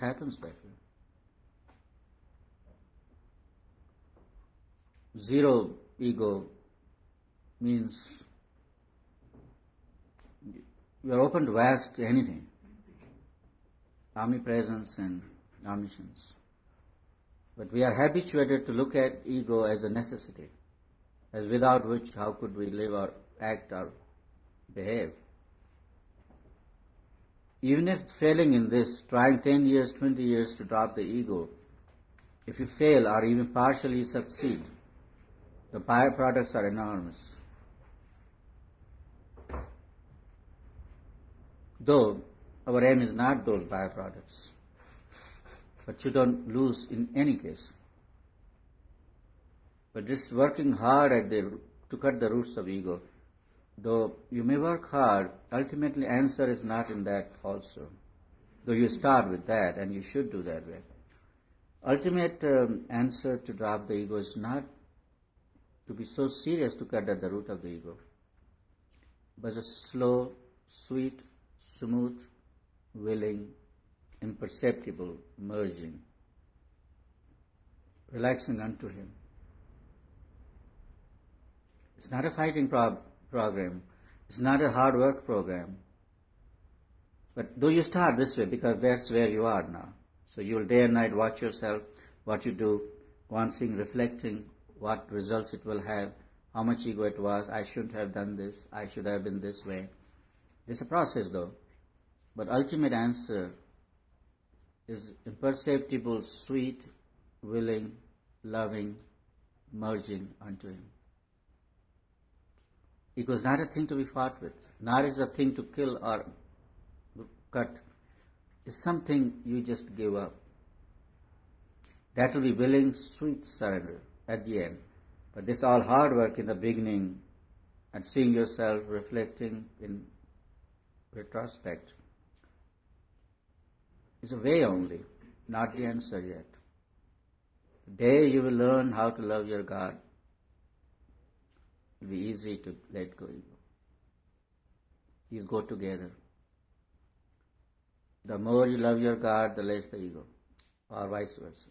happens that way. Zero ego means you are open to vast anything, omnipresence and omniscience. But we are habituated to look at ego as a necessity, as without which how could we live or act or behave. Even if failing in this, trying 10 years, 20 years to drop the ego, if you fail or even partially succeed, the byproducts are enormous. Though our aim is not those byproducts, but you don't lose in any case. But just working hard to cut the roots of ego, though you may work hard, ultimately answer is not in that also. Though you start with that, and you should do that way. Ultimate answer to drop the ego is not to be so serious to cut at the root of the ego, but a slow, sweet, smooth, willing, imperceptible merging, relaxing unto Him. It's not a fighting program. It's not a hard work program. But do you start this way because that's where you are now. So you will day and night watch yourself, what you do, once reflecting what results it will have, how much ego it was, I shouldn't have done this, I should have been this way. It's a process though. But ultimate answer is imperceptible, sweet, willing, loving, merging unto Him. Ego is not a thing to be fought with, nor is a thing to kill or cut. It's something you just give up. That will be willing, sweet surrender at the end. But this all hard work in the beginning and seeing yourself reflecting in retrospect is a way only, not the answer yet. The day you will learn how to love your God, it will be easy to let go ego. These go together. The more you love your God, the less the ego, or vice versa.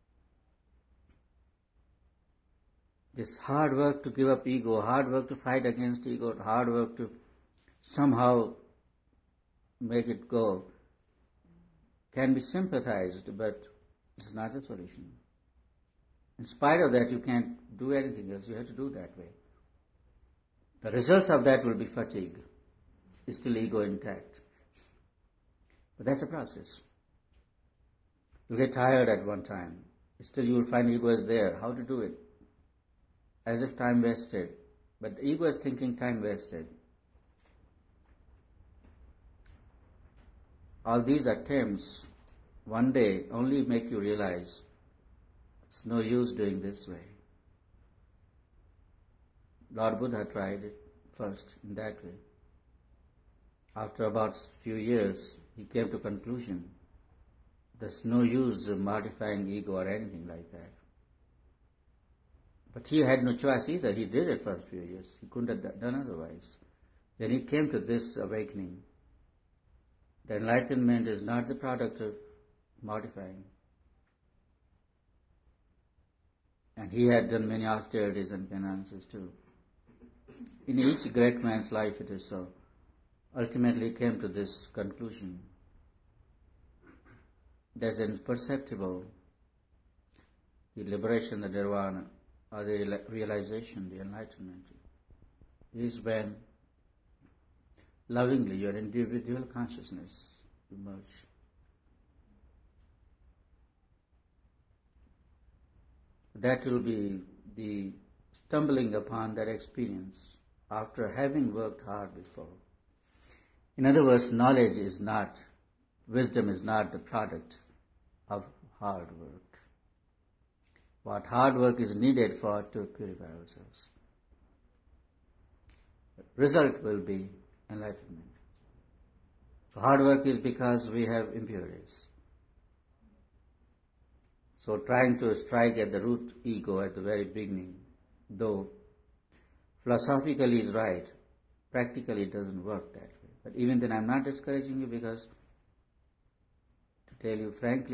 This hard work to give up ego, hard work to fight against ego, hard work to somehow make it go, can be sympathized, but it's not a solution. In spite of that, you can't do anything else. You have to do that way. The results of that will be fatigue. It's still ego intact. But that's a process. You get tired at one time. Still you will find ego is there. How to do it? As if time wasted. But the ego is thinking time wasted. All these attempts one day only make you realize it's no use doing this way. Lord Buddha tried it first in that way. After about a few years, he came to conclusion there's no use of modifying ego or anything like that. But he had no choice either. He did it for a few years. He couldn't have done otherwise. Then he came to this awakening. The enlightenment is not the product of modifying. And he had done many austerities and penances too. In each great man's life it is so. Ultimately he came to this conclusion. There's imperceptible, the liberation, the nirvana, or the realization, the enlightenment, is when lovingly your individual consciousness emerge. That will be the stumbling upon that experience after having worked hard before. In other words, knowledge is not, wisdom is not the product of hard work. What hard work is needed for to purify ourselves. The result will be enlightenment. So hard work is because we have impurities. So trying to strike at the root ego at the very beginning, though philosophically is right, practically it doesn't work that way. But even then I'm not discouraging you because, to tell you frankly,